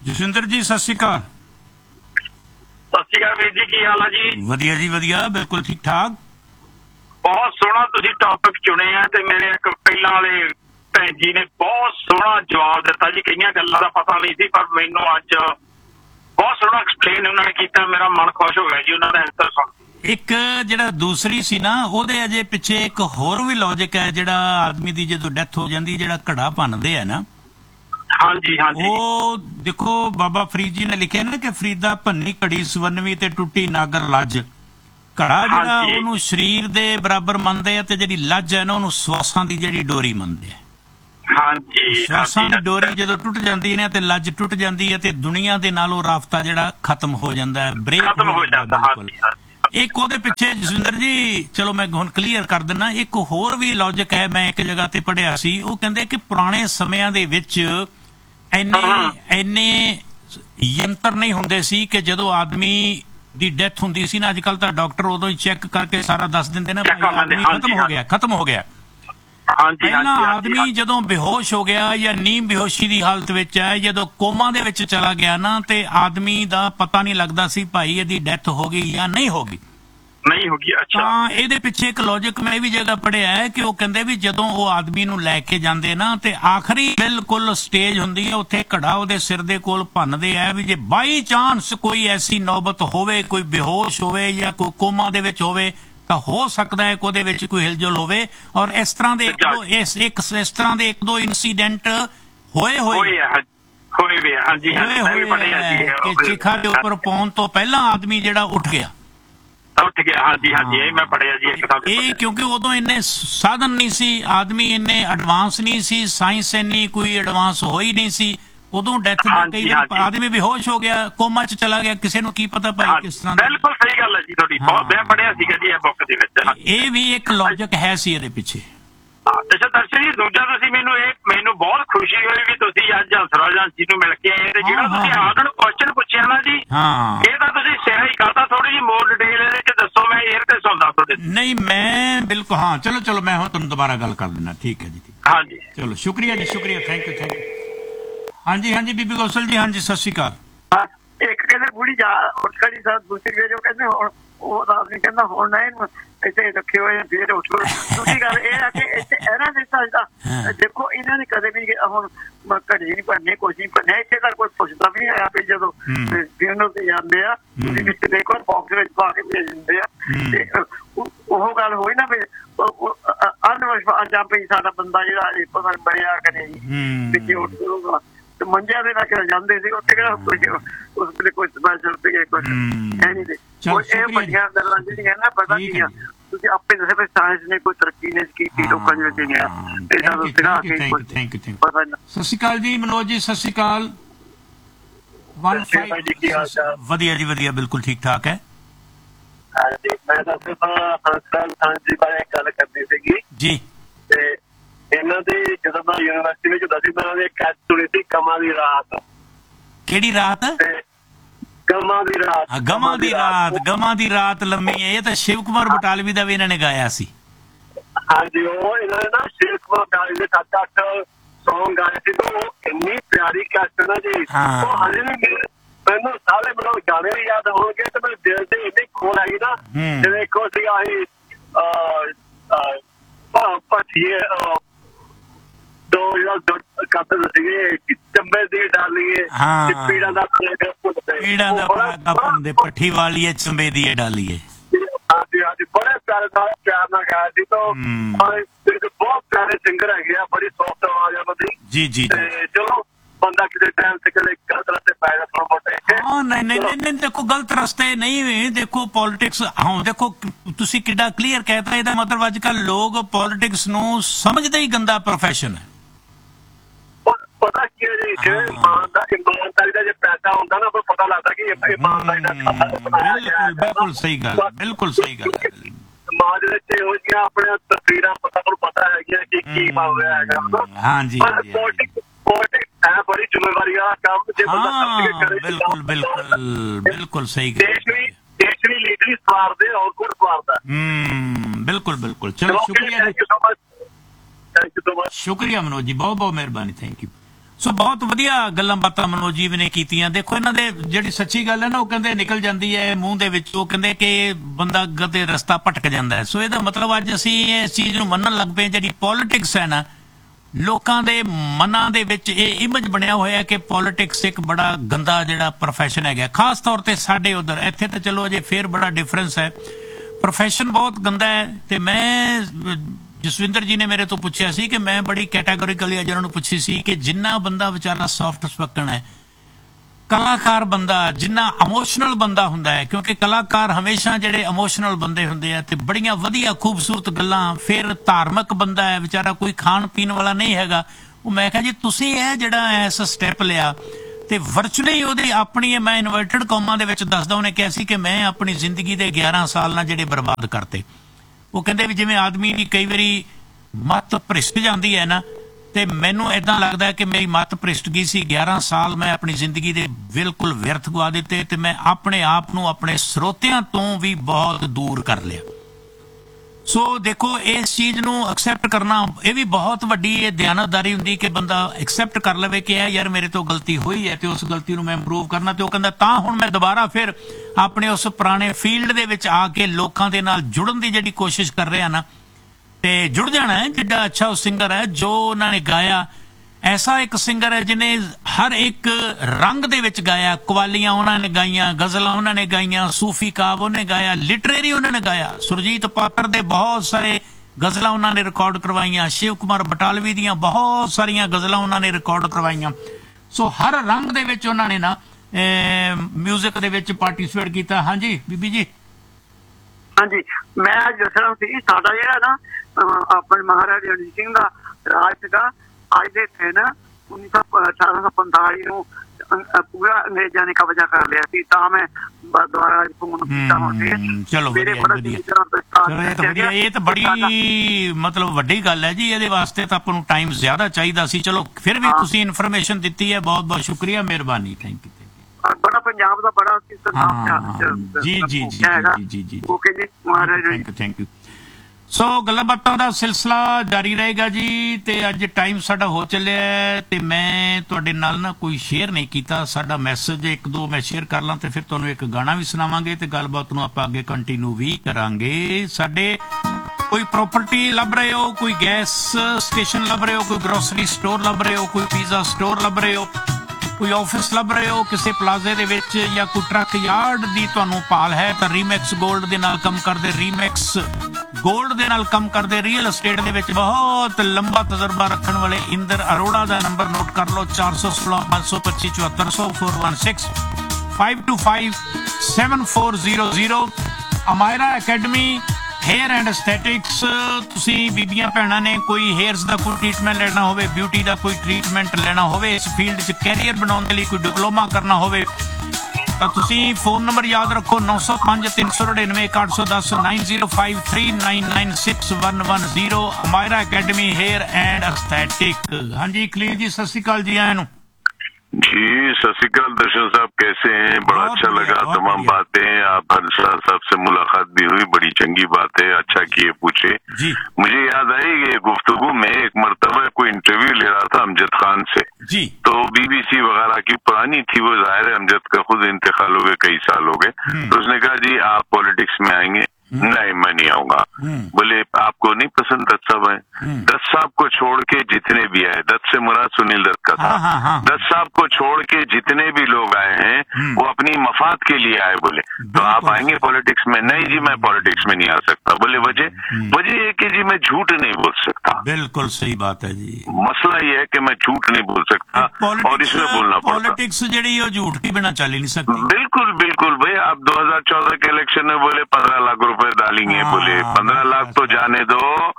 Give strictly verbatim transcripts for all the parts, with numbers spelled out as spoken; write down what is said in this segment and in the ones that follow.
ਜਸਵਿੰਦਰ ਜੀ ਸਤਿ ਸ਼੍ਰੀ ਅਕਾਲ। ਸਤਿ ਸ਼੍ਰੀ ਅਕਾਲ ਵੀਰ ਜੀ, ਕੀ ਹਾਲ ਆ ਜੀ? ਵਧੀਆ ਜੀ ਵਧੀਆ, ਬਿਲਕੁਲ ਠੀਕ ਠਾਕ। ਬਹੁਤ ਸੋਹਣਾ ਤੁਸੀਂ ਟੌਪਿਕ ਚੁਣਿਆ ਤੇ ਮੇਰੇ ਇੱਕ ਪਹਿਲਾਂ ਵਾਲੇ ਭੈਣ ਜੀ ਨੇ ਬਹੁਤ ਸੋਹਣਾ ਜਵਾਬ ਦਿੱਤਾ ਜੀ। ਕਈਆਂ ਗੱਲਾਂ ਦਾ ਪਤਾ ਨਹੀਂ ਸੀ ਪਰ ਮੈਨੂੰ ਅੱਜ ਬਹੁਤ ਸੋਹਣਾ ਐਕਸਪਲੇਨ ਉਹਨਾਂ ਨੇ ਕੀਤਾ, ਮੇਰਾ ਮਨ ਖੁਸ਼ ਹੋ ਗਿਆ ਜੀ ਉਹਨਾਂ ਦਾ ਆਨਸਰ ਸੁਣ। ਇੱਕ ਜਿਹੜਾ ਦੂਸਰੀ ਸੀ ਨਾ ਉਹਦੇ ਅਜੇ ਪਿੱਛੇ ਇੱਕ ਹੋਰ ਵੀ ਲੌਜਿਕ ਹੈ, ਜਿਹੜਾ ਆਦਮੀ ਦੀ ਜਦੋਂ ਡੈਥ ਹੋ ਜਾਂਦੀ ਜਿਹੜਾ ਘੜਾ ਭੰਨਦੇ ਆ ਨਾ, ਹਾਂਜੀ ਹਾਂਜੀ, ਉਹ ਦੇਖੋ ਬਾਬਾ ਫਰੀਦ ਜੀ ਨੇ ਲਿਖਿਆ ਨਾ ਕਿ ਫਰੀਦਾ ਭੰਨੀ ਘੜੀ ਸਵਰਨਵੀ ਤੇ ਟੁੱਟੀ ਨਾਗਰ ਲੱਜ। ਘੜਾ ਜਿਹੜਾ ਉਹਨੂੰ ਸਰੀਰ ਦੇ ਬਰਾਬਰ ਮੰਨਦੇ ਆ ਤੇ ਜਿਹੜੀ ਲੱਜ ਹੈ ਨਾ ਉਹਨੂੰ ਸਵਾਸਾਂ ਦੀ ਜਿਹੜੀ ਡੋਰੀ ਮੰਨਦੇ ਆ। ਹਾਂਜੀ, ਸਵਾਸਾਂ ਦੀ ਡੋਰੀ ਜਦੋਂ ਟੁੱਟ ਜਾਂਦੀ ਹੈ ਤੇ ਲੱਜ ਟੁੱਟ ਜਾਂਦੀ ਹੈ ਤੇ ਦੁਨੀਆ ਦੇ ਨਾਲ ਉਹ ਰਾਬਤਾ ਜਿਹੜਾ ਖਤਮ ਹੋ ਜਾਂਦਾ ਹੈ, ਬ੍ਰੇਕ ਹੋ ਜਾਂਦਾ ਬਿਲਕੁਲ। ਇੱਕ ਉਹਦੇ ਪਿੱਛੇ ਜਸਵਿੰਦਰ ਜੀ, ਚਲੋ ਮੈਂ ਹੁਣ ਕਲੀਅਰ ਕਰ ਦਿੰਦਾ, ਇੱਕ ਹੋਰ ਵੀ ਲੌਜਿਕ ਹੈ, ਮੈਂ ਇੱਕ ਜਗ੍ਹਾ ਤੇ ਪੜ੍ਹਿਆ ਸੀ। ਉਹ ਕਹਿੰਦੇ ਕਿ ਪੁਰਾਣੇ ਸਮਿਆਂ ਦੇ ਵਿੱਚ ਇੰਨੇ ਇੰਨੇ ਯੰਤਰ ਨਹੀਂ ਹੁੰਦੇ ਸੀ ਕਿ ਜਦੋਂ ਆਦਮੀ ਦੀ ਡੈਥ ਹੁੰਦੀ ਸੀ ਨਾ, ਅੱਜ ਕੱਲ੍ਹ ਤਾਂ ਡਾਕਟਰ ਉਦੋਂ ਹੀ ਚੈੱਕ ਕਰਕੇ ਸਾਰਾ ਦੱਸ ਦਿੰਦੇ ਨੇ ਆਦਮੀ ਖਤਮ ਹੋ ਗਿਆ ਖਤਮ ਹੋ ਗਿਆ ਪਹਿਲਾਂ ਆਦਮੀ ਜਦੋਂ ਬੇਹੋਸ਼ ਹੋ ਗਿਆ ਜਾਂ ਨੀਂਦ ਬੇਹੋਸ਼ੀ ਦੀ ਹਾਲਤ ਵਿੱਚ ਹੈ, ਜਦੋਂ ਕੋਮਾ ਦੇ ਵਿੱਚ ਚਲਾ ਗਿਆ ਨਾ, ਤੇ ਆਦਮੀ ਦਾ ਪਤਾ ਨਹੀਂ ਲੱਗਦਾ ਸੀ ਭਾਈ ਇਹਦੀ ਡੈਥ ਹੋ ਗਈ ਜਾਂ ਨਹੀਂ ਹੋ ਗਈ ਨਹੀਂ ਹੋ ਗਈ। ਅੱਛਾ, ਤਾਂ ਇਹਦੇ ਪਿੱਛੇ ਇੱਕ ਲੌਜਿਕ ਮੈਂ ਇਹ ਵੀ ਜਗ੍ਹਾ ਪੜ੍ਹਿਆ ਹੈ ਕਿ ਉਹ ਕਹਿੰਦੇ ਵੀ ਜਦੋਂ ਉਹ ਆਦਮੀ ਨੂੰ ਲੈ ਕੇ ਜਾਂਦੇ ਨਾ ਤੇ ਆਖਰੀ ਬਿਲਕੁਲ ਸਟੇਜ ਹੁੰਦੀ ਹੈ, ਉੱਥੇ ਘੜਾ ਉਹਦੇ ਸਿਰ ਦੇ ਕੋਲ ਭੰਨਦੇ ਆ ਵੀ ਜੇ ਬਾਈ ਚਾਂਸ ਕੋਈ ਐਸੀ ਨੌਬਤ ਹੋਵੇ, ਕੋਈ ਬੇਹੋਸ਼ ਹੋਵੇ ਜਾਂ ਕੋਈ ਕੋਮਾ ਦੇ ਵਿੱਚ ਹੋਵੇ ਤਾਂ ਹੋ ਸਕਦਾ ਹੈ ਕਿ ਉਹਦੇ ਵਿੱਚ ਕੋਈ ਹਿਲਜੁਲ ਹੋਵੇ। ਔਰ ਇਸ ਤਰ੍ਹਾਂ ਦੇ ਇੱਕ ਦੋ ਇਸ ਇੱਕ ਇਸ ਤਰ੍ਹਾਂ ਦੇ ਇੱਕ ਦੋ ਇਨਸੀਡੈਂਟ ਹੋਏ ਹੋਏ ਹੋਏ ਵੇ ਹਾਂਜੀ ਕਿ ਚਿਖਾ ਦੇ ਉੱਪਰ ਪਾਉਣ ਤੋਂ ਪਹਿਲਾਂ ਆਦਮੀ ਜਿਹੜਾ ਉੱਠ ਗਿਆ ਉੱਠ ਗਿਆ ਹਾਂਜੀ ਹਾਂਜੀ, ਇਹ ਮੈਂ ਪੜ੍ਹਿਆ ਜੀ ਇੱਕ ਤਾਂ। ਇਹ ਕਿਉਂਕਿ ਉਦੋਂ ਇੰਨੇ ਸਾਧਨ ਨਹੀਂ ਸੀ, ਆਦਮੀ ਇੰਨੇ ਐਡਵਾਂਸ ਨਹੀਂ ਸੀ, ਸਾਇੰਸ ਇੰਨੀ ਕੋਈ ਐਡਵਾਂਸ ਹੋਈ ਨਹੀਂ ਸੀ ਉਦੋਂ। ਡੈਥ ਕਈ ਵਾਰ ਆਦਮੀ ਬੇਹੋਸ਼ ਹੋ ਗਿਆ, ਕੋਮਾ ਚ ਚਲਾ ਗਿਆ, ਕਿਸੇ ਨੂੰ ਕੀ ਪਤਾ ਭਾਈ ਕਿਸ ਤਰ੍ਹਾਂ। ਬਿਲਕੁਲ ਸਹੀ ਗੱਲ ਹੈ ਜੀ ਤੁਹਾਡੀ, ਬਹੁਤ ਮੈਂ ਪੜ੍ਹਿਆ ਸੀਗਾ ਜੀ ਇਹ ਬੁੱਕ ਦੇ ਵਿੱਚ। ਇਹ ਵੀ ਇੱਕ ਲੌਜਿਕ ਹੈ ਸੀ ਇਹਦੇ ਪਿੱਛੇ। ਅੱਛਾ ਦਰਸ਼ਨ ਜੀ, ਦੂਜਾ ਤੁਸੀਂ ਮੈਨੂੰ ਇਹ ਮੈਨੂੰ ਬਹੁਤ ਖੁਸ਼ੀ ਹੋਈ ਵੀ ਤੁਸੀਂ ਅੱਜ ਹੰਸਰਾਜ ਜੀ ਨੂੰ ਮਿਲ ਕੇ ਆਏ ਤੇ ਜਿਹੜਾ ਤੁਸੀਂ ਆਦਨ ਕੁਐਸਚਨ ਪੁੱਛਿਆ ਨਾ ਜੀ, ਇਹ ਤਾਂ ਤੁਸੀਂ ਸਿਆ ਹੀ ਕਰਤਾ। ਥੋੜੀ ਜਿਹੀ ਮੋਰ ਡਿਟੇਲ ਇਹਦੇ ਚ ਦੱਸੋ, ਮੈਂ ਏਅਰ ਤੇ ਸੁਣਦਾ ਤੁਹਾਡੇ। ਨਹੀਂ ਮੈਂ ਬਿਲਕੁਲ, ਹਾਂ ਚਲੋ ਚਲੋ ਮੈਂ ਹੁਣ ਤੁਹਾਨੂੰ ਦੁਬਾਰਾ ਗੱਲ ਕਰ ਦਿੰਦਾ। ਠੀਕ ਹੈ ਜੀ, ਹਾਂਜੀ ਚਲੋ ਸ਼ੁਕਰੀਆ ਜੀ, ਸ਼ੁਕਰੀਆ, ਥੈਂਕ ਯੂ ਥੈਂਕ ਯੂ। ਹਾਂਜੀ ਹਾਂਜੀ ਬੀਬੀ ਕੌਸ਼ਲ ਜੀ, ਹਾਂਜੀ ਸਤਿ ਸ਼੍ਰੀ ਅਕਾਲ। ਇੱਕ ਕਹਿੰਦੇ ਬੁੜੀ ਜਾ ਉੱਠ ਖੜੀ ਸਾਹਿਬ, ਦੂਸਰੀ ਵੇ ਜੋ ਕਹਿੰਦੇ ਹੁਣ ਉਹ ਆਦਮੀ ਕਹਿੰਦਾ ਹੁਣ ਨਾ ਇਹਨੂੰ ਇੱਥੇ ਰੱਖੇ ਹੋਏ ਫੇਰ ਉੱਠੋ। ਦੂਜੀ ਗੱਲ ਇਹ ਆ ਕਿ ਇੱਥੇ ਇਹਨਾਂ ਦੇ ਤਾਂ ਦੇਖੋ ਇਹਨਾਂ ਨੇ ਕਦੇ ਵੀ ਹੁਣ ਘੜੀ ਨਹੀਂ ਭਰਨੀ, ਕੁਛ ਨਹੀਂ ਭਰਨਾ, ਇੱਥੇ ਤਾਂ ਕੋਈ ਪੁੱਛਦਾ ਵੀ ਨਹੀਂ ਆਇਆ ਵੀ ਜਦੋਂ ਫਿਊਨਰਲ ਤੇ ਜਾਂਦੇ ਆ ਤੁਸੀਂ ਵਿੱਚ ਦੇਖੋ ਬਾਕਸ ਵਿੱਚ ਪਾ ਕੇ ਭੇਜ ਦਿੰਦੇ ਆ। ਤੇ ਉਹ ਗੱਲ ਹੋਈ ਨਾ ਵੀ ਅਨਵਿਸ਼ਵਾਸ ਜਾਂ ਵੀ ਸਾਡਾ ਬੰਦਾ ਜਿਹੜਾ ਪਤਾ ਨੀ ਬਣਿਆ ਕਰੇ ਪਿੱਛੇ ਉੱਠ ਕਰੂਗਾ ਤੇ ਮੰਜਿਆਂ ਦੇ ਨਾਲ ਕਿਹੜਾ ਜਾਂਦੇ ਸੀ, ਉੱਥੇ ਕਿਹੜਾ ਉਸ ਵੇਲੇ ਕੋਈ ਸਪੈਸ਼ਲ ਸੀਗੇ ਕੁਛ ਹੈ ਨਹੀਂ ਤੇ। ਇਹ ਵੱਡੀਆਂ ਗੱਲਾਂ ਜਿਹੜੀਆਂ ਨਾ ਪਤਾ ਕੀ ਆ, ਤੁਸੀਂ ਆਪੇ ਦੱਸਿਆ ਵੀ ਸਾਇੰਸ ਨੇ ਕੋਈ ਤਰੱਕੀ ਨਹੀਂ ਕੀਤੀ ਲੋਕਾਂ ਦੇ ਵਿੱਚ ਗਿਆ ਇਹਨਾਂ ਨੂੰ ਸਿਰਾ ਕੇ ਪਤਾ ਨਹੀਂ। ਸਤਿ ਸ਼੍ਰੀ ਅਕਾਲ ਜੀ ਮਨੋਜ ਜੀ, ਸਤਿ ਸ਼੍ਰੀ ਅਕਾਲ। ਵਧੀਆ ਜੀ ਵਧੀਆ, ਬਿਲਕੁਲ ਠੀਕ ਠਾਕ ਹੈ। ਹਾਂਜੀ ਮੈਂ ਤਾਂ ਸਿਰਫ ਹੰਸ ਜੀ ਬਾਰੇ ਗੱਲ ਕਰਨੀ ਸੀਗੀ ਜੀ। ਤੇ ਇਹਨਾਂ ਦੀ ਜਦੋਂ ਮੈਂ ਯੂਨੀਵਰਸਿਟੀ ਵਿੱਚ ਹੁੰਦਾ ਸੀ ਮੈਂ ਉਹਨਾਂ ਦੀ ਕੈਚ ਸੁਣੀ ਸੀ, ਗਮਾਂ ਦੀ ਰਾਤ। ਕਿਹੜੀ ਰਾਤ? ਗਮਾਂ ਦੀ ਰਾਤ। ਗਮਾਂ ਦੀ ਰਾਤ, ਗਮਾਂ ਦੀ ਰਾਤ ਲੰਮੀ ਹੈ। ਇਹ ਤਾਂ ਸ਼ਿਵ ਕੁਮਾਰ ਬਟਾਲਵੀ ਦਾ ਵੀ ਇਹਨਾਂ ਨੇ ਗਾਇਆ ਸੀ। ਹਾਂਜੀ, ਉਹ ਇਹਨਾਂ ਨੇ ਨਾ ਸ਼ਿਵ ਕੁਮਾਰ ਬਟਾਲਵੀ ਦੇ ਸੱਤ ਅੱਠ ਸੌਂਗ ਗਾਏ ਸੀ ਤੇ ਉਹ ਇੰਨੀ ਪਿਆਰੀ ਕੈਸਟ ਨਾ ਜੀ, ਉਹ ਹਾਲੇ ਵੀ ਮੈਨੂੰ ਸਾਰੇ ਮਤਲਬ ਗਾਣੇ ਵੀ ਯਾਦ ਹੋਣਗੇ ਤੇ ਮੇਰੇ ਦਿਲ ਤੇ ਇੰਨੀ ਖੋਲ ਆਈ ਨਾ। ਜਿਵੇਂ ਇੱਕ ਉਹ ਸੀਗਾ ਅਸੀਂ ਭੱਠੀਏ ਦੋ ਕਰਦੇ ਸੀਗੇ, ਚੰਬੇ ਦੀ ਡਾਲੀਏ ਪੀੜਾਂ ਦਾ ਪੀੜਾਂ ਦਾ ਪਰਾਗਾ ਭੁੰਨਦੇ, ਭੱਠੀ ਵਾਲੀਏ ਚੰਬੇ ਦੀ ਡਾਲੀਏ। ਹਾਂਜੀ ਹਾਂਜੀ, ਬੜੇ ਪਿਆਰੇ ਨਾਲ ਪਿਆਰ ਨਾਲ ਗਾਇਆ ਸੀ। ਤਾਂ ਬਹੁਤ ਪਿਆਰੇ ਸਿੰਗਰ ਹੈਗੇ ਆ, ਬੜੀ ਸੌਫਟ ਆਵਾਜ਼ ਆ ਉਹਦੀ ਜੀ ਜੀ। ਤੇ ਚਲੋ ਬੰਦਾ ਕਿਸੇ ਟਾਈਮ ਤੇ ਕਦੇ ਗਲਤ ਰਸਤੇ ਪੈ ਜਾਂਦਾ ਥੋੜਾ ਬਹੁਤ। ਹਾਂ ਨਹੀਂ ਨਹੀਂ ਨਹੀਂ ਦੇਖੋ ਗਲਤ ਰਸਤੇ ਨਹੀਂ, ਦੇਖੋ ਪੋਲੀਟਿਕਸ ਹਾਂ ਦੇਖੋ ਤੁਸੀਂ ਕਿੱਡਾ ਕਲੀਅਰ ਕਹਿਤਾ। ਇਹਦਾ ਮਤਲਬ ਅੱਜ ਕੱਲ੍ਹ ਲੋਕ ਪੋਲੀਟਿਕਸ ਨੂੰ ਸਮਝਦੇ ਹੀ ਗੰਦਾ ਪ੍ਰੋਫੈਸ਼ਨ ਹੈ। ਪਤਾ ਕੀ ਹੈ ਜੀ, ਜਿਵੇਂ ਇਮਾਨਦਾਰੀ ਦਾ ਜੇ ਪੈਸਾ ਹੁੰਦਾ ਨਾ ਪਤਾ ਲੱਗਦਾ ਕਿ ਇਮਾਨਦਾਰੀ ਦਾ ਬਿਲਕੁਲ ਬਿਲਕੁਲ ਸਹੀ ਗੱਲ, ਬਿਲਕੁਲ ਸਹੀ ਗੱਲ ਹੈ। ਸਮਾਜ ਵਿੱਚ ਇਹੋ ਜਿਹੀਆਂ ਆਪਣੇ ਤਸਵੀਰਾਂ ਪਤਾ ਤੁਹਾਨੂੰ ਪਤਾ ਹੈਗੀਆਂ ਕਿ ਕੀ ਬਣ ਰਿਹਾ ਹੈਗਾ। ਹਾਂਜੀ ਪੋਲੀਟਿਕਸ ਹੈ ਬੜੀ ਜ਼ਿੰਮੇਵਾਰੀ ਵਾਲਾ ਕੰਮ, ਜੇ ਬੰਦਾ ਬਿਲਕੁਲ ਬਿਲਕੁਲ ਬਿਲਕੁਲ ਸਹੀ ਗੱਲ। ਦੇਸ਼ ਵੀ ਦੇਸ਼ ਵੀ ਲੀਡਰ ਹੀ ਸਵਾਰਦੇ ਔਰ ਕੋਲ ਸਵਾਰਦਾ। ਹੂੰ ਬਿਲਕੁਲ ਬਿਲकुल। ਚਲੋ ਸ਼ੁਕਰੀਆ ਜੀ, ਸ਼ੁਕਰੀਆ ਮਨੋਜ ਜੀ, ਬਹੁਤ ਬਹੁਤ ਮਿਹਰਬਾਨੀ, ਥੈਂਕ ਯੂ। ਸੋ ਬਹੁਤ ਵਧੀਆ ਗੱਲਾਂ ਬਾਤਾਂ ਮਨੋਜ ਜੀ ਨੇ ਕੀਤੀਆਂ। ਦੇਖੋ ਇਹਨਾਂ ਦੇ ਜਿਹੜੀ ਸੱਚੀ ਗੱਲ ਹੈ ਨਾ, ਉਹ ਕਹਿੰਦੇ ਨਿਕਲ ਜਾਂਦੀ ਹੈ ਮੂੰਹ ਦੇ ਵਿੱਚ। ਉਹ ਕਹਿੰਦੇ ਕਿ ਬੰਦਾ ਕਦੇ ਰਸਤਾ ਭਟਕ ਜਾਂਦਾ ਹੈ। ਸੋ ਇਹਦਾ ਮਤਲਬ ਅੱਜ ਅਸੀਂ ਇਸ ਚੀਜ਼ ਨੂੰ ਮੰਨਣ ਲੱਗ ਪਏ, ਜਿਹੜੀ ਪੋਲਿਟਿਕਸ ਹੈ ਨਾ, ਲੋਕਾਂ ਦੇ ਮਨਾਂ ਦੇ ਵਿੱਚ ਇਹ ਇਮੇਜ ਬਣਿਆ ਹੋਇਆ ਕਿ ਪੋਲਿਟਿਕਸ ਇੱਕ ਬੜਾ ਗੰਦਾ ਜਿਹੜਾ ਪ੍ਰੋਫੈਸ਼ਨ ਹੈਗਾ, ਖਾਸ ਤੌਰ ਤੇ ਸਾਡੇ ਉਧਰ। ਇੱਥੇ ਤਾਂ ਚਲੋ ਅਜੇ ਫੇਰ ਬੜਾ ਡਿਫਰੈਂਸ ਹੈ, ਪ੍ਰੋਫੈਸ਼ਨ ਬਹੁਤ ਗੰਦਾ ਹੈ। ਤੇ ਮੈਂ ਜਸਵਿੰਦਰ ਜੀ ਨੇ ਮੇਰੇ ਤੋਂ ਪੁੱਛਿਆ ਸੀ ਕਿ ਮੈਂ ਬੜੀ ਕੈਟਾਗੋਰੀਕਲੀ ਅਜੇ ਉਹਨਾਂ ਨੂੰ ਪੁੱਛੀ ਸੀ ਕਿ ਜਿੰਨਾ ਬੰਦਾ ਵਿਚਾਰਾ ਸੌਫਟ ਸਪੋਕਨ ਹੈ, ਕਲਾਕਾਰ ਬੰਦਾ, ਜਿੰਨਾ ਇਮੋਸ਼ਨਲ ਬੰਦਾ ਹੁੰਦਾ ਹੈ, ਕਿਉਂਕਿ ਕਲਾਕਾਰ ਹਮੇਸ਼ਾ ਜਿਹੜੇ ਇਮੋਸ਼ਨਲ ਬੰਦੇ ਹੁੰਦੇ ਆ ਤੇ ਬੜੀਆਂ ਵਧੀਆ ਖੂਬਸੂਰਤ ਗੱਲਾਂ। ਫਿਰ ਧਾਰਮਿਕ ਬੰਦਾ ਹੈ ਵਿਚਾਰਾ, ਕੋਈ ਖਾਣ ਪੀਣ ਵਾਲਾ ਨਹੀਂ ਹੈਗਾ। ਉਹ ਮੈਂ ਕਿਹਾ ਜੀ ਤੁਸੀਂ ਇਹ ਜਿਹੜਾ ਐਸ ਸਟੈਪ ਲਿਆ ਤੇ ਵਰਚੁਅਲੀ ਉਹਦੀ ਆਪਣੀ, ਮੈਂ ਇਨਵਰਟਡ ਕੌਮਾਂ ਦੇ ਵਿੱਚ ਦੱਸਦਾ, ਉਹਨੇ ਕਿਹਾ ਸੀ ਕਿ ਮੈਂ ਆਪਣੀ ਜ਼ਿੰਦਗੀ ਦੇ ਗਿਆਰਾਂ ਸਾਲ ਨਾਲ ਜਿਹੜੇ ਬਰਬਾਦ ਕਰਤੇ। ਉਹ ਕਹਿੰਦੇ ਵੀ ਜਿਵੇਂ ਆਦਮੀ ਦੀ ਕਈ ਵਾਰੀ ਮੱਤ ਭ੍ਰਿਸ਼ਟ ਜਾਂਦੀ ਹੈ ਨਾ, ਤੇ ਮੈਨੂੰ ਏਦਾਂ ਲੱਗਦਾ ਕਿ ਮੇਰੀ ਮੱਤ ਭ੍ਰਿਸ਼ਟ ਗਈ ਸੀ। ਗਿਆਰਾਂ ਸਾਲ ਮੈਂ ਆਪਣੀ ਜ਼ਿੰਦਗੀ ਦੇ ਬਿਲਕੁਲ ਵਿਅਰਥ ਗਵਾ ਦਿੱਤੇ ਤੇ ਮੈਂ ਆਪਣੇ ਆਪ ਨੂੰ ਆਪਣੇ ਸਰੋਤਿਆਂ ਤੋਂ ਵੀ ਬਹੁਤ ਦੂਰ ਕਰ ਲਿਆ। ਸੋ ਦੇਖੋ ਇਸ ਚੀਜ਼ ਨੂੰ ਐਕਸੈਪਟ ਕਰਨਾ ਇਹ ਵੀ ਬਹੁਤ ਵੱਡੀ ਇਹ ਦਿਆਨਤਦਾਰੀ ਹੁੰਦੀ ਕਿ ਬੰਦਾ ਐਕਸੈਪਟ ਕਰ ਲਵੇ ਕਿ ਇਹ ਯਾਰ ਮੇਰੇ ਤੋਂ ਗਲਤੀ ਹੋਈ ਹੈ ਤੇ ਉਸ ਗਲਤੀ ਨੂੰ ਮੈਂ ਇੰਪਰੂਵ ਕਰਨਾ। ਤੇ ਉਹ ਕਹਿੰਦਾ ਤਾਂ ਹੁਣ ਮੈਂ ਦੁਬਾਰਾ ਫਿਰ ਆਪਣੇ ਉਸ ਪੁਰਾਣੇ ਫੀਲਡ ਦੇ ਵਿੱਚ ਆ ਕੇ ਲੋਕਾਂ ਦੇ ਨਾਲ ਜੁੜਨ ਦੀ ਜਿਹੜੀ ਕੋਸ਼ਿਸ਼ ਕਰ ਰਿਹਾ ਨਾ, ਤੇ ਜੁੜ ਜਾਣਾ ਹੈ। ਜਿੱਡਾ ਅੱਛਾ ਉਹ ਸਿੰਗਰ ਹੈ ਜੋ ਉਹਨਾਂ ਨੇ ਗਾਇਆ, ਐਸਾ ਇੱਕ ਸਿੰਗਰ ਹੈ ਜਿਹਨੇ ਹਰ ਇੱਕ ਰੰਗ ਦੇ ਵਿੱਚ ਗਾਇਆ। ਕਵਾਲੀਆਂ ਉਹਨਾਂ ਨੇ ਗਾਈਆਂ, ਗਜ਼ਲਾਂ ਉਹਨਾਂ ਨੇ ਗਾਈਆਂ, ਸੂਫੀ ਕਾਵ ਉਹਨੇ ਗਾਇਆ, ਲਿਟਰੇਰੀ ਉਹਨਾਂ ਨੇ ਗਾਇਆ। ਸੁਰਜੀਤ ਪਾਤਰ ਦੇ ਬਹੁਤ ਸਾਰੇ ਗਜ਼ਲਾਂ ਉਹਨਾਂ ਨੇ ਰਿਕਾਰਡ ਕਰਵਾਈਆਂ, ਸ਼ਿਵ ਕੁਮਾਰ ਬਟਾਲਵੀ ਦੀਆਂ ਬਹੁਤ ਸਾਰੀਆਂ ਗਜ਼ਲਾਂ ਉਹਨਾਂ ਨੇ ਰਿਕਾਰਡ ਕਰਵਾਈਆਂ। ਸੋ ਹਰ ਰੰਗ ਦੇ ਵਿੱਚ ਉਹਨਾਂ ਨੇ ਨਾ ਮਿਊਜ਼ਿਕ ਦੇ ਵਿੱਚ ਪਾਰਟਿਸਿਪੇਟ ਕੀਤਾ। ਹਾਂਜੀ ਬੀਬੀ ਜੀ। ਹਾਂਜੀ, ਮੈਂ ਅੱਜ ਦੱਸਣਾ ਸੀ ਸਾਡਾ ਜਿਹੜਾ ਨਾ ਆਪਣੇ ਮਹਾਰਾਜਾ ਰਣਜੀਤ ਸਿੰਘ ਦਾ ਰਾਜ ਸੀਗਾ, ਅੱਜ ਦੇ ਦਿਨ ਉੱਨੀ ਸੌ ਅਠਾਰਾਂ ਸੌ ਪੰਤਾਲੀ ਨੂੰ ਪੂਰਾ ਅੰਗਰੇਜ਼ਾਂ ਨੇ ਕਬਜ਼ਾ ਕਰ ਲਿਆ ਸੀ। ਤਾਂ ਮੈਂ ਦੁਆਰਾ ਫੋਨ ਕੀਤਾ ਹੁੰਦੇ ਚਲੋ ਵਧੀਆ ਵਧੀਆ। ਇਹ ਤਾਂ ਬੜੀ ਮਤਲਬ ਵੱਡੀ ਗੱਲ ਹੈ ਜੀ, ਇਹਦੇ ਵਾਸਤੇ ਤਾਂ ਆਪਾਂ ਨੂੰ ਟਾਈਮ ਜ਼ਿਆਦਾ ਚਾਹੀਦਾ ਸੀ। ਚਲੋ ਫਿਰ ਵੀ ਤੁਸੀਂ ਇਨਫੋਰਮੇਸ਼ਨ ਦਿੱਤੀ ਹੈ, ਬਹੁਤ ਬਹੁਤ ਸ਼ੁਕਰੀਆ, ਮਿਹਰਬਾਨੀ, ਥੈਂਕ ਯੂ। ਬੜਾ ਪੰਜਾਬ ਦਾ ਬੜਾ ਜੀ ਜੀ ਜੀ ਜੀ ਜੀ ਓਕੇ ਜੀ, ਮਹਾਰਾਜ ਥੈਂਕ ਯੂ। ਸੋ ਗੱਲਾਂ ਬਾਤਾਂ ਦਾ ਸਿਲਸਿਲਾ ਜਾਰੀ ਰਹੇਗਾ ਜੀ। ਤੇ ਅੱਜ ਟਾਈਮ ਸਾਡਾ ਹੋ ਚੱਲਿਆ ਤੇ ਮੈਂ ਤੁਹਾਡੇ ਨਾਲ ਨਾ ਕੋਈ ਸ਼ੇਅਰ ਨਹੀਂ ਕੀਤਾ। ਸਾਡਾ ਮੈਸੇਜ ਇੱਕ ਦੋ ਮੈਂ ਸ਼ੇਅਰ ਕਰ ਲਾਂ ਤੇ ਫਿਰ ਤੁਹਾਨੂੰ ਇੱਕ ਗਾਣਾ ਵੀ ਸੁਣਾਵਾਂਗੇ ਤੇ ਗੱਲਬਾਤ ਨੂੰ ਆਪਾਂ ਅੱਗੇ ਕੰਟੀਨਿਊ ਵੀ ਕਰਾਂਗੇ। ਸਾਡੇ ਕੋਈ ਪ੍ਰਾਪਰਟੀ ਲੱਭ ਰਹੇ ਹੋ, ਕੋਈ ਗੈਸ ਸਟੇਸ਼ਨ ਲੱਭ ਰਹੇ ਹੋ, ਕੋਈ ਗਰੋਸਰੀ ਸਟੋਰ ਲੱਭ ਰਹੇ ਹੋ, ਕੋਈ ਪੀਜ਼ਾ ਸਟੋਰ ਲੱਭ ਰਹੇ ਹੋ, ਕੋਈ ਆਫਿਸ ਲੱਭ ਰਹੇ ਹੋ ਕਿਸੇ ਪਲਾਜ਼ੇ ਦੇ ਵਿੱਚ, ਜਾਂ ਕੋਈ ਟਰੱਕ ਯਾਰਡ ਦੀ ਤੁਹਾਨੂੰ ਭਾਲ ਹੈ, ਤਾਂ ਰੀਮੈਕਸ ਗੋਲਡ ਦੇ ਨਾਲ ਕੰਮ ਕਰਦੇ, ਰੀਮੈਕਸ ਗੋਲਡ ਦੇ ਨਾਲ ਕੰਮ ਕਰਦੇ, ਰੀਅਲ ਐਸਟੇਟ ਦੇ ਵਿੱਚ ਬਹੁਤ ਲੰਬਾ ਤਜਰਬਾ ਰੱਖਣ ਵਾਲੇ ਇੰਦਰ ਅਰੋੜਾ ਦਾ ਨੰਬਰ ਨੋਟ ਕਰ ਲਓ, ਚਾਰ ਸੌ ਸੋਲਾਂ ਪੰਜ ਸੌ ਪੱਚੀ ਚੁਹੱਤਰ ਸੌ four one six five to five seven four zero zero. Amaira academy hair and aesthetics. ਤੁਸੀਂ ਬੀਬੀਆਂ ਭੈਣਾਂ ਨੇ ਕੋਈ ਹੇਅਰਸ ਦਾ ਕੋਈ ਟ੍ਰੀਟਮੈਂਟ ਲੈਣਾ ਹੋਵੇ, ਬਿਊਟੀ ਦਾ ਕੋਈ ਟ੍ਰੀਟਮੈਂਟ ਲੈਣਾ ਹੋਵੇ, ਇਸ ਫੀਲਡ 'ਚ ਕੈਰੀਅਰ ਬਣਾਉਣ ਦੇ ਲਈ ਕੋਈ ਡਿਪਲੋਮਾ ਕਰਨਾ ਹੋਵੇ, ਤਾਂ ਤੁਸੀਂ ਫੋਨ ਨੰਬਰ ਯਾਦ ਰੱਖੋ ਨੌ ਸੌ ਪੰਜ ਤਿੰਨ ਸੌ ਨੜਿਨਵੇਂ ਇੱਕ ਅੱਠ ਸੌ ਦਸ nine zero five three nine nine six one one zero. Amaira academy hair and aesthetic. ਹਾਂਜੀ ਕਲੀਰ ਜੀ, ਸਤਿ ਸ਼੍ਰੀ ਅਕਾਲ ਜੀ ਆਇਆਂ ਨੂੰ। जी सत श्रीकाल दर्शन साहब, कैसे हैं? बड़ा अच्छा लगा, तमाम बातें आप हंसा साहब से मुलाकात भी हुई, बड़ी चंगी बात है, अच्छा किए पूछे। मुझे याद आई कि गुफ्तगू में एक मरतबा कोई इंटरव्यू ले रहा था अमजद खान से जी, तो बीबीसी वगैरह की पुरानी थी वो, जाहिर है अमजद का खुद इंतकाल हो गए, कई साल हो गए, तो उसने कहा जी आप पॉलिटिक्स में आएंगे? नहीं मैं नहीं आऊंगा। बोले आपको नहीं पसंद दत्त साहब है? दत्त साहब को छोड़ के जितने भी आए, दत्त से मुराद सुनील दत्त का था, हाँ, हाँ, दत्त साहब को छोड़ के जितने भी लोग आए हैं वो अपनी मफाद के लिए आए। बोले तो आप आएंगे पॉलिटिक्स में? नहीं जी मैं पॉलिटिक्स में नहीं आ सकता। बोले वजह? वजह ये कि जी मैं झूठ नहीं बोल सकता। बिल्कुल सही बात है जी। मसला ये है कि मैं झूठ नहीं बोल सकता और इसमें बोलना पड़ता। पॉलिटिक्स जी झूठ के बिना चल ही नहीं सकती। बिल्कुल बिल्कुल भाई, आप दो हजार चौदह के इलेक्शन में बोले पंद्रह लाख रुपए डालेंगे, बोले पंद्रह लाख तो जाने दो,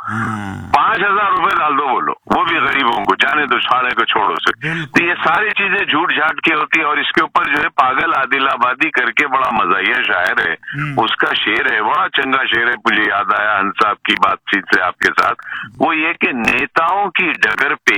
पांच हजार रुपए डाल दो, बोलो वो भी गरीबों को, जाने दो, छाड़े को छोड़ो से। तो ये सारी चीजें झूठ झाट की होती है और इसके ऊपर जो है पागल आदिलाबादी करके बड़ा मजाहिया शायर है, उसका शेर है, बड़ा चंगा शेर है, मुझे याद आया हंस साहब की बातचीत से आपके साथ, वो ये कि नेताओं की डगर पे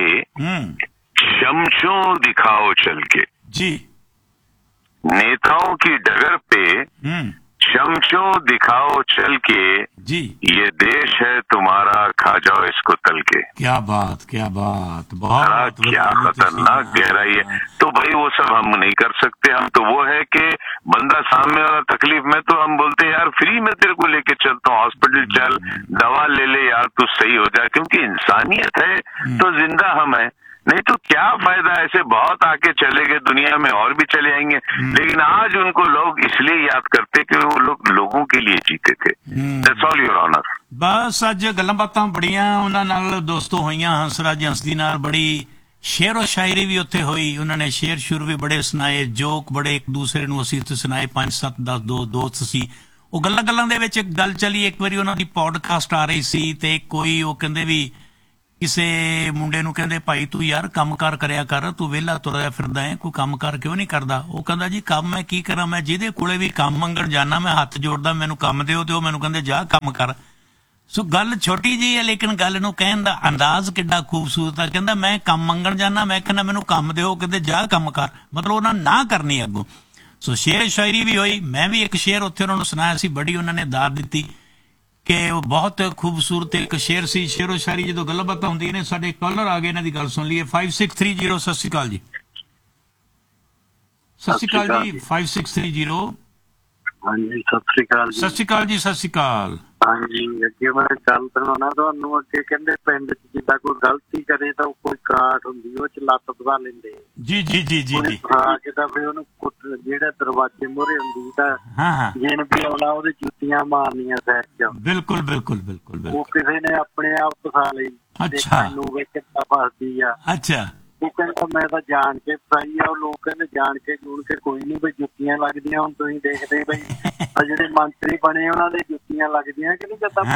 शमशों दिखाओ चल के जी, नेताओं की डगर पे चमचों दिखाओ चल के जी, ये देश है तुम्हारा, खा जाओ इसको तल के। क्या बात, क्या बात, बहुत क्या खतरनाक गहराई है। तो भाई वो सब हम नहीं कर सकते। हम तो वो है कि बंदा सामने वाला तकलीफ में, तो हम बोलते हैं यार फ्री में तेरे को लेके चलता हूँ, हॉस्पिटल चल, दवा ले ले यार, तू सही हो जाए। क्योंकि इंसानियत है तो जिंदा हम है, नहीं तो क्या फायदा। ऐसे बहुत आके चले गए, दुनिया में और भी चले आएंगे, लेकिन आज उनको लोग इसलिए याद करते कि वो लोग लोगों के लिए जीते थे। That's all your honour. बस अज गल्लां बातां बड़ियां उन्हां नाल दोस्तों होईयां, हंसराज हंसदी नाल बड़ी शेरो शायरी भी उत्थे होई, उन्होंने शेर शुर भी बड़े सुनाए, जोक बड़े एक दूसरे नूं असीं उत्थे सुनाए, पंज सत्त दस दो दोस्त सी। ਉਹ ਗੱਲਾਂ ਗੱਲਾਂ ਦੇ ਵਿੱਚ ਇੱਕ ਗੱਲ ਚੱਲੀ, ਇੱਕ ਵਾਰੀ ਉਹਨਾਂ ਦੀ ਪੌਡਕਾਸਟ ਆ ਰਹੀ ਸੀ ਤੇ ਕੋਈ ਉਹ ਕਹਿੰਦੇ ਵੀ ਕਿਸੇ ਮੁੰਡੇ ਨੂੰ ਕਹਿੰਦੇ ਭਾਈ ਤੂੰ ਯਾਰ ਕੰਮ ਕਾਰ ਕਰਿਆ ਕਰ, ਤੂੰ ਵਿਹਲਾ ਤੁਰਿਆ ਫਿਰਦਾ ਹੈ, ਕੋਈ ਕੰਮ ਕਾਰ ਕਿਉਂ ਨਹੀਂ ਕਰਦਾ। ਉਹ ਕਹਿੰਦਾ ਜੀ ਕੰਮ ਮੈਂ ਕੀ ਕਰਾਂ, ਮੈਂ ਜਿਹਦੇ ਕੋਲੇ ਵੀ ਕੰਮ ਮੰਗਣ ਜਾਣਾ ਮੈਂ ਹੱਥ ਜੋੜਦਾ, ਮੈਨੂੰ ਕੰਮ ਦਿਓ, ਤੇ ਉਹ ਮੈਨੂੰ ਕਹਿੰਦੇ ਜਾ ਕੰਮ ਕਰ। ਸੋ ਗੱਲ ਛੋਟੀ ਜਿਹੀ ਹੈ ਲੇਕਿਨ ਗੱਲ ਨੂੰ ਕਹਿਣ ਦਾ ਅੰਦਾਜ਼ ਕਿੱਡਾ ਖੂਬਸੂਰਤ ਆ। ਕਹਿੰਦਾ ਮੈਂ ਕੰਮ ਮੰਗਣ ਜਾਣਾ, ਮੈਂ ਕਹਿੰਦਾ ਮੈਨੂੰ ਕੰਮ ਦਿਓ, ਕਹਿੰਦੇ ਜਾ ਕੰਮ ਕਰ, ਮਤਲਬ ਉਹਨਾਂ ਨਾ ਕਰਨੀ ਅੱਗੋਂ। ਸੋ ਸ਼ੇਰ ਸ਼ਾਇਰੀ ਵੀ ਹੋਈ, ਮੈਂ ਵੀ ਇੱਕ ਸ਼ੇਰ ਉੱਥੇ ਉਹਨਾਂ ਨੂੰ ਸੁਣਾਇਆ ਸੀ, ਬੜੀ ਉਹਨਾਂ ਨੇ ਦਾਦ ਦਿੱਤੀ ਕਿ ਉਹ ਬਹੁਤ ਖੂਬਸੂਰਤ ਇੱਕ ਸ਼ੇਰ ਸੀ। ਸ਼ੇਰੋ ਸ਼ਾਇਰੀ ਜਦੋਂ ਗੱਲਾਂ ਬਾਤਾਂ ਹੁੰਦੀਆਂ ਨੇ, ਸਾਡੇ ਕਾਲਰ ਆ ਗਏ, ਇਹਨਾਂ ਦੀ ਗੱਲ ਸੁਣ ਲਈਏ। ਫਾਈਵ ਸਿਕਸ ਥ੍ਰੀ ਜ਼ੀਰੋ, ਸਤਿ ਸ਼੍ਰੀ ਅਕਾਲ ਜੀ। ਸਤਿ ਸ਼੍ਰੀ ਅਕਾਲ ਜੀ। Five six three zero. ਹਾਂਜੀ ਸਤਿ ਸ਼੍ਰੀ ਅਕਾਲ ਜੀ। ਸਤਿ ਸ਼੍ਰੀ ਅਕਾਲ ਜੀ। ਸਤਿ ਸ਼੍ਰੀ ਅਕਾਲ। ਹਾਂਜੀ ਅੱਗੇ ਮੈਂ ਗੱਲ ਕਰਵਾਉਣਾ ਤੁਹਾਨੂੰ, ਅੱਗੇ ਕਹਿੰਦੇ ਪਿੰਡ ਚ ਜਿੱਦਾਂ ਕੋਈ ਗਲਤੀ ਕਰੇ ਤਾਂ ਕੋਈ ਕਾਟ ਹੁੰਦੀ ਉਹ ਚ ਲੱਤ ਦਬਾ ਲੈਂਦੇ। ਜੀ ਜੀ ਜੀ ਜੀ ਜੀ। ਹਾਂ ਕਿਦਾ ਵੀ ਉਹਨੂੰ ਜਿਹੜਾ ਦਰਵਾਜ਼ੇ ਮੂਹਰੇ ਹੁੰਦੀ ਤਾਂ ਹਾਂ ਹਾਂ ਜਿਨ ਵੀ ਆਉਣਾ ਉਹਦੇ ਜੁੱਤੀਆਂ ਮਾਰਨੀਆਂ ਸੈਰ ਚ। ਬਿਲਕੁਲ ਬਿਲਕੁਲ ਬਿਲਕੁਲ ਬਿਲਕੁਲ। ਉਹ ਕਿਸੇ ਨੇ ਆਪਣੇ ਆਪ ਫਸਾ ਲਈ। ਅੱਛਾ। ਨੂੰ ਵੇਖ ਕੇ ਫਸਦੀ ਆ। ਅੱਛਾ। ਉਹ ਕਹਿੰਦਾ ਮੈਂ ਤਾਂ ਜਾਣ ਕੇ ਫਸਾਈ ਆ। ਉਹ ਲੋਕ ਕਹਿੰਦੇ ਜਾਣ ਕੇ ਜੂਣ ਕੇ ਕੋਈ ਨੀ ਬਈ ਜੁੱਤੀਆਂ ਲੱਗਦੀਆਂ। ਹੁਣ ਤੁਸੀਂ ਦੇਖਦੇ ਬਈ ਆ ਜਿਹੜੇ ਮੰਤਰੀ ਬਣੇ ਉਹਨਾਂ ਦੇ ਜੁੱਤੀਆਂ ਲੱਗਦੀਆਂ ਕਿ ਨਹੀਂ ਜਦਾਂ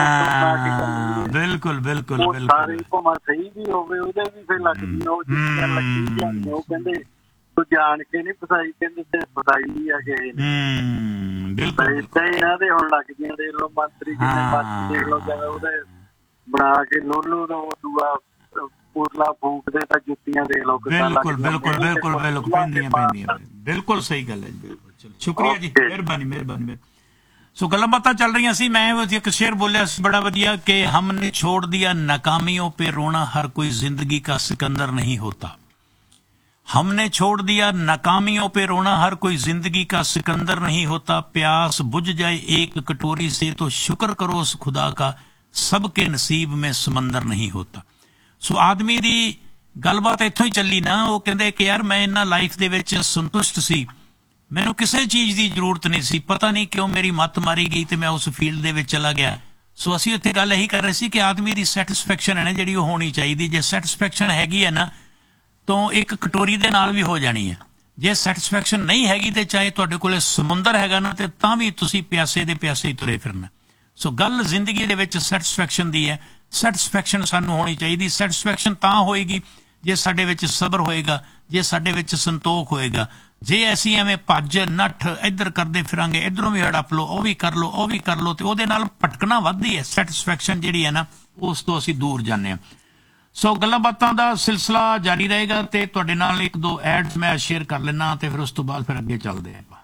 ਬਿਲਕੁਲ ਬਿਲਕੁਲ ਬਿਲਕੁਲ। ਸਾਰੇ ਭਾਵੇਂ ਸਹੀ ਵੀ ਹੋਵੇ ਉਹਦੇ ਵੀ ਫਿਰ ਲੱਗਦੀ ਉਹ ਜੁੱਤੀਆਂ ਲੱਗੀ ਜਾਂਦੀਆਂ। ਉਹ ਕਹਿੰਦੇ ਤੂੰ ਜਾਣ ਕੇ ਨੀ ਫਸਾਈ, ਕਹਿੰਦੇ ਤੇ ਫਸਾਈ ਆ ਕਿਸੇ ਨੇ। ਬਿਲਕੁਲ ਏਦਾਂ ਹੀ ਇਹਨਾਂ ਦੇ ਹੁਣ ਲੱਗਦੀਆਂ। ਦੇਖ ਲਓ ਮੰਤਰੀ ਕਿੰਨੇ ਮੰਤਰੀ ਦੇਖ ਲਓ ਜਦੋਂ ਉਹਦੇ ਬਣਾ ਕੇ ਲੋਲੂ ਦਾ ਉਹ ਦੂਆ ਪੁਰਲਾ ਫੂਕਦੇ ਤਾਂ ਜੁੱਤੀਆਂ ਦੇਖ ਲਓ। ਬਿਲਕੁਲ ਬਿਲਕੁਲ ਬਿਲਕੁਲ ਬਿਲਕੁਲ ਪੈਂਦੀਆਂ ਪੈਂਦੀਆਂ। ਬਿਲਕੁਲ ਸਹੀ ਗੱਲ ਹੈ ਜੀ। ਬਿਲਕੁਲ ਚਲੋ ਸ਼ੁਕਰੀਆ ਜੀ, ਮਿਹਰਬਾਨੀ ਮਿਹਰਬਾਨੀ। ਸੋ ਗੱਲਾਂ ਬਾਤਾਂ ਚੱਲ ਰਹੀਆਂ ਸੀ, ਮੈਂ ਇੱਕ ਸ਼ੇਰ ਬੋਲਿਆ ਸੀ ਬੜਾ ਵਧੀਆ ਕਿ हमने छोड़ दिया नाकामियों पे रोना, हर कोई जिंदगी का सिकंदर नहीं होता। हमने छोड़ दिया नाकामियों पे रोना, हर कोई जिंदगी का सिकंदर नहीं होता। प्यास बुझ जाए एक कटोरी से तो शुक्र करो उस खुदा का, सबके नसीब में समंदर नहीं होता। सो आदमी दी गलबात इत्थों ही ਚੱਲੀ ना। ਉਹ ਕਹਿੰਦੇ ਕਿ ਯਾਰ ਮੈਂ ਇਹਨਾਂ ਲਾਈਫ ਦੇ ਵਿੱਚ ਸੰਤੁਸ਼ਟ ਸੀ, ਮੈਨੂੰ ਕਿਸੇ ਚੀਜ਼ ਦੀ ਜ਼ਰੂਰਤ ਨਹੀਂ ਸੀ, ਪਤਾ ਨਹੀਂ ਕਿਉਂ ਮੇਰੀ ਮੱਤ ਮਾਰੀ ਗਈ ਤੇ ਮੈਂ ਉਸ ਫੀਲਡ ਦੇ ਵਿੱਚ ਚਲਾ ਗਿਆ। ਸੋ ਅਸੀਂ ਉੱਥੇ ਗੱਲ ਇਹੀ ਕਰ ਰਹੇ ਸੀ ਕਿ ਆਦਮੀ ਦੀ ਸੈਟਿਸਫੈਕਸ਼ਨ ਹੈ ਨਾ ਜਿਹੜੀ ਉਹ ਹੋਣੀ ਚਾਹੀਦੀ। ਜੇ ਸੈਟਿਸਫੈਕਸ਼ਨ ਹੈਗੀ ਹੈ ਨਾ ਤਾਂ ਇੱਕ ਕਟੋਰੀ ਦੇ ਨਾਲ ਵੀ ਹੋ ਜਾਣੀ ਹੈ। ਜੇ ਸੈਟਿਸਫੈਕਸ਼ਨ ਨਹੀਂ ਹੈਗੀ ਤੇ ਚਾਹੇ ਤੁਹਾਡੇ ਕੋਲੇ ਸਮੁੰਦਰ ਹੈਗਾ ਨਾ ਤੇ ਤਾਂ ਵੀ ਤੁਸੀਂ ਪਿਆਸੇ ਦੇ ਪਿਆਸੇ ਹੀ ਤੁਰੇ ਫਿਰਨਾ। ਸੋ ਗੱਲ ਜ਼ਿੰਦਗੀ ਦੇ ਵਿੱਚ ਸੈਟਿਸਫੈਕਸ਼ਨ ਦੀ ਹੈ। ਸੈਟਿਸਫੈਕਸ਼ਨ ਸਾਨੂੰ ਹੋਣੀ ਚਾਹੀਦੀ। ਸੈਟਿਸਫੈਕਸ਼ਨ ਤਾਂ ਹੋਏਗੀ ਜੇ ਸਾਡੇ ਵਿੱਚ ਸਬਰ ਹੋਏਗਾ, ਜੇ ਸਾਡੇ ਵਿੱਚ ਸੰਤੋਖ ਹੋਏਗਾ। ਜੇ ਅਸੀਂ ਐਵੇਂ ਭੱਜ ਨੱਠ ਇੱਧਰ ਕਰਦੇ ਫਿਰਾਂਗੇ, ਇੱਧਰੋਂ ਵੀ ਹੜਪ ਲਓ, ਉਹ ਵੀ ਕਰ ਲਓ, ਉਹ ਵੀ ਕਰ ਲਓ, ਤੇ ਉਹਦੇ ਨਾਲ ਭਟਕਣਾ ਵੱਧਦੀ ਹੈ। ਸੈਟਿਸਫੈਕਸ਼ਨ ਜਿਹੜੀ ਹੈ ਨਾ ਉਸ ਤੋਂ ਅਸੀਂ ਦੂਰ ਜਾਂਦੇ ਹਾਂ। ਸੋ ਗੱਲਾਂ ਬਾਤਾਂ ਦਾ ਸਿਲਸਿਲਾ ਜਾਰੀ ਰਹੇਗਾ ਤੇ ਤੁਹਾਡੇ ਨਾਲ ਇੱਕ ਦੋ ਐਡਸ ਮੈਂ ਸ਼ੇਅਰ ਕਰ ਲੈਣਾ ਤੇ ਫਿਰ ਉਸ ਤੋਂ ਬਾਅਦ ਫਿਰ ਅੱਗੇ ਚੱਲਦੇ ਹਾਂ।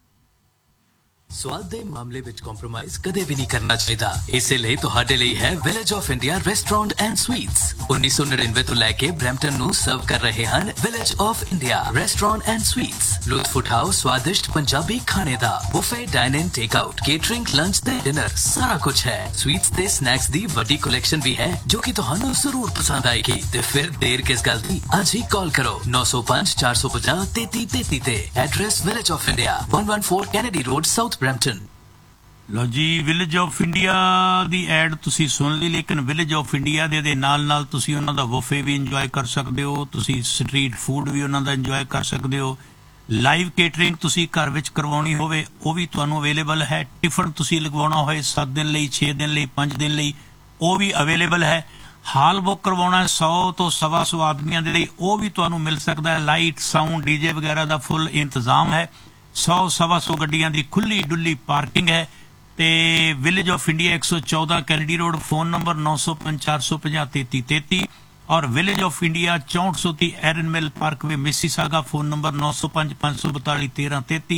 स्वाद दे मामले विच कॉम्प्रोमाइज कदे भी नहीं करना चाहिए। इसे लिए तुहाडे लिए है village of India restaurant and sweets. उन्नीस सौ नड़िनवे तो लैके ब्रैम्पटन नू सर्व कर रहे हैं village of India restaurant and sweets. लुत्फ उठाओ स्वादिष्ट पंजाबी खाने दा। Buffet, dine in, take out, catering, lunch ते डिनर सारा कुछ है। स्वीट्स ते स्नैक्स दी बड़ी कलेक्शन भी है जो कि तुहानू जरूर पसंद आएगी। ते फिर देर किस गल दी, आज ही कॉल करो नौ सौ पांच चार सौ पचास तैती तैती ते। Address village of India one one four Kennedy road south Brampton. ਲੋ ਜੀ village of India the add ਤੁਸੀਂ ਸੁਣ ਲਈ, ਲੇਕਿਨ ਵਿਲੇਜ ਆਫ ਇੰਡੀਆ ਦੇ ਦੇ ਨਾਲ ਨਾਲ ਤੁਸੀਂ ਉਹਨਾਂ ਦਾ ਬੁਫੇ ਵੀ ਇੰਜੋਏ ਕਰ ਸਕਦੇ ਹੋ, ਤੁਸੀਂ ਸਟਰੀਟ ਫੂਡ ਵੀ ਉਹਨਾਂ ਦਾ ਇੰਜੋਏ ਕਰ ਸਕਦੇ ਹੋ। ਲਾਈਵ ਕੇਟਰਿੰਗ ਤੁਸੀਂ ਘਰ ਵਿੱਚ ਕਰਵਾਉਣੀ ਹੋਵੇ ਉਹ ਵੀ ਤੁਹਾਨੂੰ ਅਵੇਲੇਬਲ ਹੈ। ਟਿਫਨ ਤੁਸੀਂ ਲਗਵਾਉਣਾ ਹੋਏ ਸੱਤ ਦਿਨ ਲਈ, ਛੇ ਦਿਨ ਲਈ, ਪੰਜ ਦਿਨ ਲਈ, ਉਹ ਵੀ ਅਵੇਲੇਬਲ ਹੈ। ਹਾਲ ਬੁੱਕ ਕਰਵਾਉਣਾ ਸੌ ਤੋਂ ਸਵਾ ਸੌ ਆਦਮੀਆਂ ਦੇ ਲਈ, ਉਹ ਵੀ ਤੁਹਾਨੂੰ ਮਿਲ ਸਕਦਾ ਹੈ। ਲਾਈਟ, ਸਾਊਂਡ, ਡੀਜੇ ਵਗੈਰਾ ਦਾ ਫੁੱਲ ਇੰਤਜ਼ਾਮ ਹੈ। ਸੌ ਸਵਾ ਸੌ ਗੱਡੀਆਂ ਦੀ ਖੁੱਲੀ ਡੁੱਲੀ ਪਾਰਕਿੰਗ ਹੈ। ਤੇ ਵਿਲੇਜ ਆਫ ਇੰਡੀਆ ਇੱਕ ਸੌ ਚੌਦਾਂ ਕੈਨੇਡੀ ਰੋਡ, ਫੋਨ ਨੰਬਰ ਨੌ ਸੌ ਪੰਜ ਚਾਰ ਸੌ ਪੰਜਾਹ ਤੇਤੀ ਤੇਤੀ। ਔਰ ਵਿਲੇਜ ਆਫ ਇੰਡੀਆ ਚੌਂਹਠ ਸੌ ਤੀਹ ਐਰਨ ਮਿਲ ਪਾਰਕਵੇ ਮਿਸੀਸਾਗਾ, ਫੋਨ ਨੰਬਰ ਨੌ ਸੌ ਪੰਜ ਪੰਜ ਸੌ ਬਤਾਲੀ ਤੇਰਾਂ ਤੇਤੀ।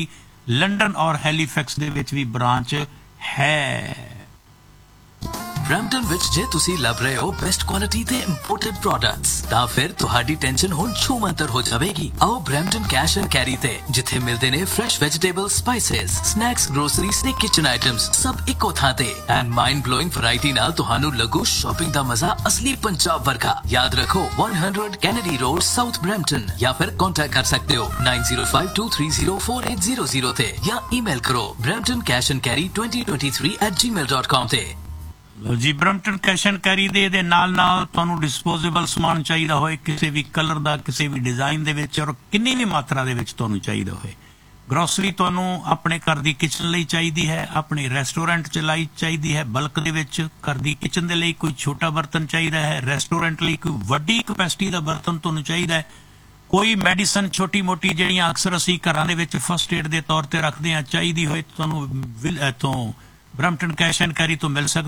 ਲੰਡਨ ਔਰ ਹੈਲੀਫੈਕਸ ਦੇ ਵਿੱਚ ਵੀ ਬ੍ਰਾਂਚ ਹੈ। ਬਰੈਂਪਟਨ ਵਿੱਚ ਜੇ ਤੁਸੀਂ ਲੱਭ ਰਹੇ ਹੋ ਬੈਸਟ ਕੁਆਲਿਟੀ ਤੇ ਇੰਪੋਰਟਡ ਪ੍ਰੋਡਕਟਸ ਤਾਂ ਫਿਰ ਤੁਹਾਡੀ ਟੈਨਸ਼ਨ ਹੁਣ ਛੂਮੰਤਰ ਹੋ ਜਾਵੇਗੀ। ਆਓ ਬਰੈਂਪਟਨ ਕੈਸ਼ ਐਂਡ ਕੈਰੀ ਤੇ, ਜਿੱਥੇ ਮਿਲਦੇ ਨੇ fresh vegetable, spices, snacks, groceries ਤੇ ਕਿਚਨ ਆਈਟਮਸ ਸਭ ਇੱਕੋ ਥਾਂ ਤੇ ਐਂਡ ਮਾਈਂਡ ਬਲੋਇੰਗ ਵੈਰਾਈਟੀ ਨਾਲ ਤੁਹਾਨੂੰ ਲੱਗੂ ਸ਼ਾਪਿੰਗ ਦਾ ਮਜ਼ਾ ਅਸਲੀ ਪੰਜਾਬ ਵਰਗਾ। ਯਾਦ ਰੱਖੋ one hundred Kennedy road, south Brampton, ਜਾਂ ਫਿਰ ਕੰਟੈਕਟ ਕਰ ਸਕਦੇ ਹੋ nine zero five two three zero four eight zero zero ਤੇ, ਜਾਂ ਈਮੇਲ ਕਰੋ brampton cash and carry twenty twenty-three at gmail dot com ਤੇ। ਜੀ ਬਰੈਂਪਟਨ ਕੈਸ਼ ਐਂਡ ਕੈਰੀ ਦੇ ਇਹਦੇ ਨਾਲ ਨਾਲ ਤੁਹਾਨੂੰ ਡਿਸਪੋਜ਼ੇਬਲ ਸਮਾਨ ਚਾਹੀਦਾ ਹੋਏ ਕਿਸੇ ਵੀ ਕਲਰ ਦਾ, ਕਿਸੇ ਵੀ ਡਿਜ਼ਾਈਨ ਦੇ ਵਿੱਚ, ਔਰ ਕਿੰਨੀ ਵੀ ਮਾਤਰਾ ਦੇ ਵਿੱਚ ਤੁਹਾਨੂੰ ਚਾਹੀਦਾ ਹੋਏ। ਗਰੋਸਰੀ ਤੁਹਾਨੂੰ ਆਪਣੇ ਘਰ ਦੀ ਕਿਚਨ ਲਈ ਚਾਹੀਦੀ ਹੈ, ਆਪਣੇ ਰੈਸਟੋਰੈਂਟ ਚ ਲਈ ਚਾਹੀਦੀ ਹੈ ਬਲਕ ਦੇ ਵਿੱਚ, ਘਰ ਦੀ ਕਿਚਨ ਦੇ ਲਈ ਕੋਈ ਛੋਟਾ ਬਰਤਨ ਚਾਹੀਦਾ ਹੈ, ਰੈਸਟੋਰੈਂਟ ਲਈ ਕੋਈ ਵੱਡੀ ਕਪੈਸਿਟੀ ਦਾ ਬਰਤਨ ਤੁਹਾਨੂੰ ਚਾਹੀਦਾ ਹੈ, ਕੋਈ ਮੈਡੀਸਨ ਛੋਟੀ ਮੋਟੀ ਜਿਹੜੀਆਂ ਅਕਸਰ ਅਸੀਂ ਘਰਾਂ ਦੇ ਵਿੱਚ ਫਸਟ ਏਡ ਦੇ ਤੌਰ ਤੇ ਰੱਖਦੇ ਹਾਂ ਚਾਹੀਦੀ ਹੋਏ ਤੁਹਾਨੂੰ ਇੱਥੋਂ ਬਰੈਂਪਟਨ ਕੈਸ਼ ਐਂਡ ਕੈਰੀ ਤੋਂ ਮਿਲ ਸਕਦੀ